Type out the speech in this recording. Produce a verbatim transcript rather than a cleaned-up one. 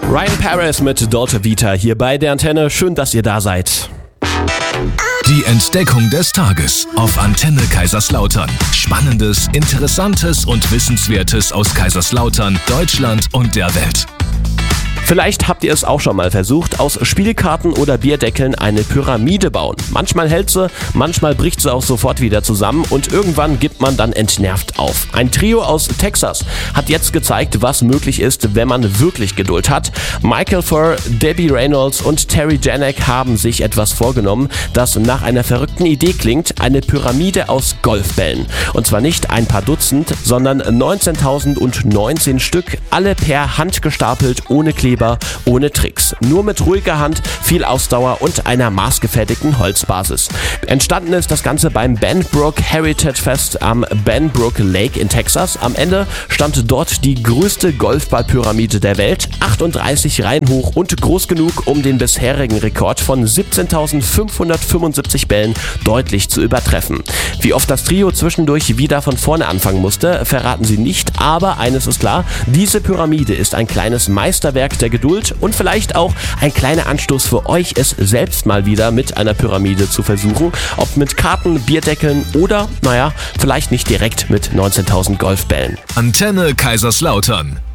Ryan Paris mit Dolce Vita hier bei der Antenne. Schön, dass ihr da seid. Die Entdeckung des Tages auf Antenne Kaiserslautern. Spannendes, Interessantes und Wissenswertes aus Kaiserslautern, Deutschland und der Welt. Vielleicht habt ihr es auch schon mal versucht, aus Spielkarten oder Bierdeckeln eine Pyramide bauen. Manchmal hält sie, manchmal bricht sie auch sofort wieder zusammen und irgendwann gibt man dann entnervt auf. Ein Trio aus Texas hat jetzt gezeigt, was möglich ist, wenn man wirklich Geduld hat. Michael Furr, Debbie Reynolds und Terry Janek haben sich etwas vorgenommen, das nach einer verrückten Idee klingt: eine Pyramide aus Golfbällen. Und zwar nicht ein paar Dutzend, sondern neunzehntausendneunzehn Stück, alle per Hand gestapelt, ohne Kleber, ohne Tricks. Nur mit ruhiger Hand, viel Ausdauer und einer maßgefertigten Holzbasis. Entstanden ist das Ganze beim Benbrook Heritage Fest am Benbrook Lake in Texas. Am Ende stand dort die größte Golfballpyramide der Welt, achtunddreißig Reihen hoch und groß genug, um den bisherigen Rekord von siebzehntausendfünfhundertfünfundsiebzig Bällen deutlich zu übertreffen. Wie oft das Trio zwischendurch wieder von vorne anfangen musste, verraten sie nicht, aber eines ist klar: diese Pyramide ist ein kleines Meisterwerk der Geduld und vielleicht auch ein kleiner Anstoß für euch, es selbst mal wieder mit einer Pyramide zu versuchen. Ob mit Karten, Bierdeckeln oder, naja, vielleicht nicht direkt mit neunzehntausend Golfbällen. Antenne Kaiserslautern.